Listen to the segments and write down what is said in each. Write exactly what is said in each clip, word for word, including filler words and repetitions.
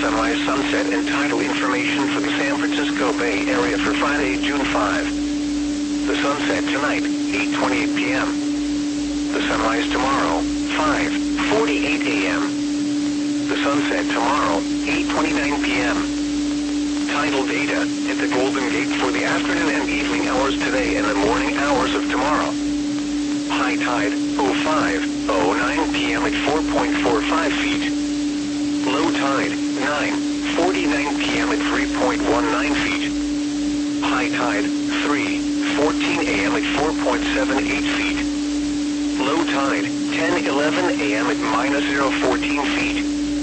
sunrise, sunset, and tidal information for the San Francisco Bay Area for Friday, June fifth. The sunset tonight, eight twenty-eight p m The sunrise tomorrow, five forty-eight a m The sunset tomorrow, eight twenty-nine p m Tidal data at the Golden Gate for the afternoon and evening hours today and the morning hours of tomorrow. High tide, oh five oh nine p m at four point four five feet. Low tide, nine forty-nine p m at three point one nine feet. High tide, three fourteen a m at four point seven eight feet. Low tide, ten eleven a m at minus zero fourteen feet.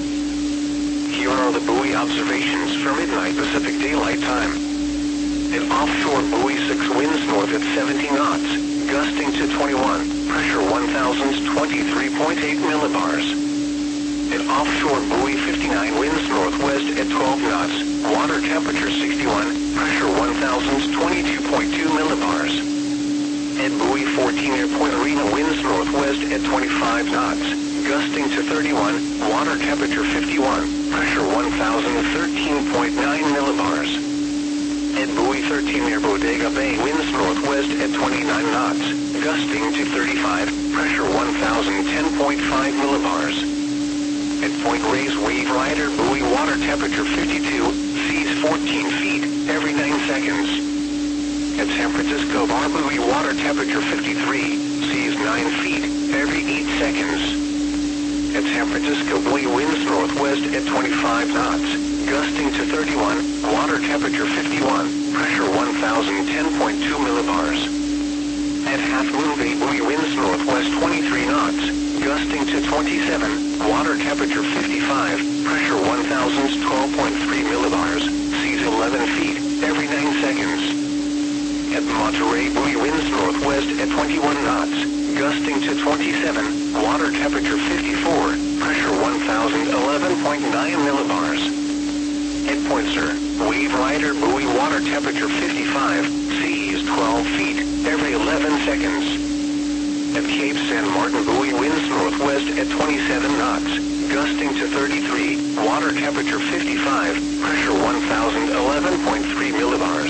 Here are the buoy observations for midnight Pacific Daylight Time. At offshore buoy six, winds north at seventeen knots, gusting to twenty-one, pressure one thousand twenty-three point eight millibars. At offshore buoy fifty-nine, winds northwest at twelve knots, water temperature sixty-one, pressure one thousand twenty-two point two millibars. At buoy fourteen, near Point Arena, winds northwest at twenty-five knots, gusting to thirty-one, water temperature fifty-one, pressure one thousand thirteen point nine millibars. At buoy thirteen, near Bodega Bay, winds northwest at twenty-nine knots, gusting to thirty-five, pressure one thousand ten point five millibars. At Point Reyes Wave Rider buoy, water temperature fifty-two, seas fourteen feet, every nine seconds. At San Francisco Bar buoy, water temperature fifty-three, seas nine feet, every eight seconds. At San Francisco buoy, winds northwest at twenty-five knots, gusting to thirty-one, water temperature fifty-one, pressure one thousand ten point two millibars. At Half Moon Bay buoy, winds northwest twenty-three knots, gusting to twenty-seven, water temperature fifty-five, pressure one thousand twelve point three millibars, seas eleven feet, every nine seconds. At Monterey buoy, winds northwest at twenty-one knots, gusting to twenty-seven, water temperature fifty-four, pressure one thousand eleven point nine millibars. At Point Sur, Wave Rider buoy, water temperature fifty-five, seas twelve feet, every eleven seconds. At Cape San Martin buoy, winds northwest at twenty-seven knots, gusting to thirty-three, water temperature fifty-five, pressure one thousand eleven point three millibars.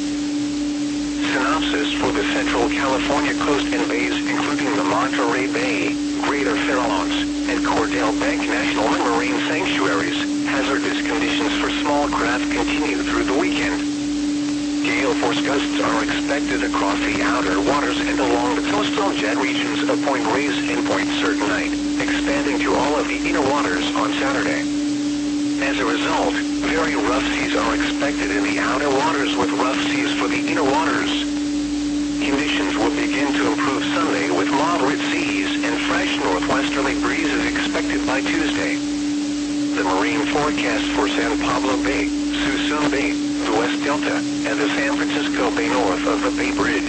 Synopsis for the Central California coast and bays, including the Monterey Bay, Greater Farallones, and Cordell Bank National Marine Sanctuaries. Hazardous conditions for small craft continue through the weekend. Gale force gusts are expected across the outer waters and along the coastal jet regions of Point Reyes and Point Sur tonight, expanding to all of the inner waters on Saturday. As a result, very rough seas are expected in the outer waters with rough seas for the inner waters. Conditions will begin to improve Sunday with moderate seas and fresh northwesterly breezes expected by Tuesday. The marine forecast for San Pablo Bay, Suisun Bay, the West Delta, and the San Francisco Bay north of the Bay Bridge.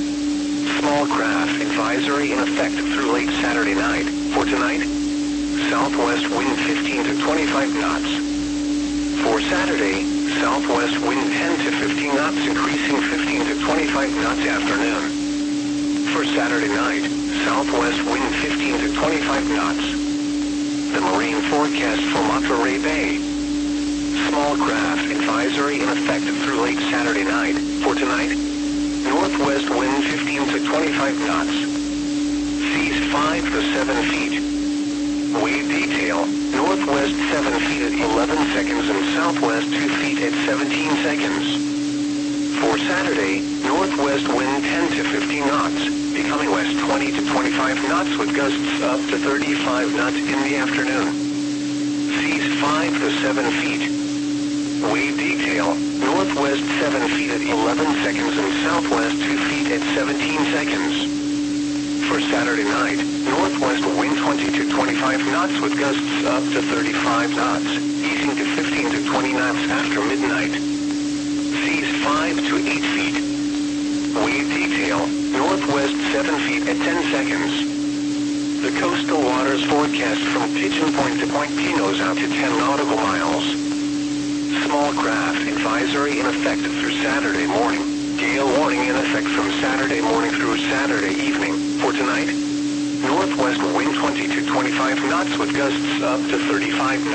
Small craft advisory in effect through late Saturday night. For tonight, southwest wind fifteen to twenty-five knots. For Saturday, southwest wind ten to fifteen knots, increasing fifteen to twenty-five knots afternoon. For Saturday night, southwest wind fifteen to twenty-five knots. The marine forecast for Monterey Bay. Small craft advisory in effect through late Saturday night. For tonight, northwest wind fifteen to twenty-five knots. Seas five to seven feet. Wave detail, northwest seven feet at eleven seconds and southwest two feet at seventeen seconds. For Saturday, northwest wind ten to fifteen knots, becoming west twenty to twenty-five knots with gusts up to thirty-five knots in the afternoon. Seas five to seven feet. Wave detail, northwest seven feet at eleven seconds and southwest two feet at seventeen seconds. For Saturday night, northwest wind twenty to twenty-five knots with gusts up to thirty-five knots, easing to fifteen to twenty knots after midnight. Seas five to eight feet. Wave detail, northwest seven feet at ten seconds. The coastal waters forecast from Pigeon Point to Point Pinos out to ten nautical miles. Small craft advisory in effect through Saturday morning. Gale warning in effect from Saturday morning through Saturday evening. For tonight, northwest wind twenty to twenty-five knots with gusts up to thirty-five knots.